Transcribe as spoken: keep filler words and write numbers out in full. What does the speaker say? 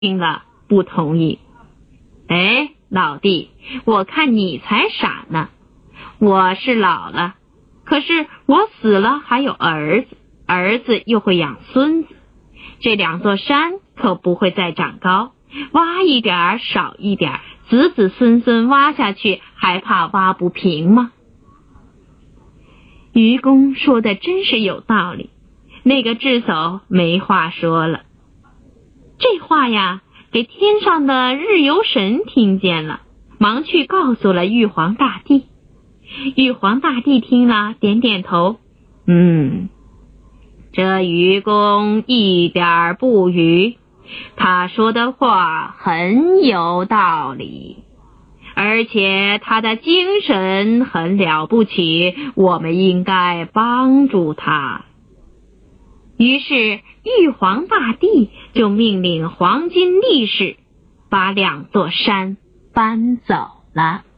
听了不同意。哎，老弟，我看你才傻呢。我是老了，可是我死了还有儿子，儿子又会养孙子，这两座山可不会再长高，挖一点儿少一点儿，子子孙孙挖下去还怕挖不平吗？愚公说的真是有道理，那个智叟没话说了。这话呀，给天上的日游神听见了，忙去告诉了玉皇大帝。玉皇大帝听了点点头，嗯，这愚公一点儿不愚，他说的话很有道理，而且他的精神很了不起，我们应该帮助他。于是玉皇大帝就命令黄金力士把两座山搬走了。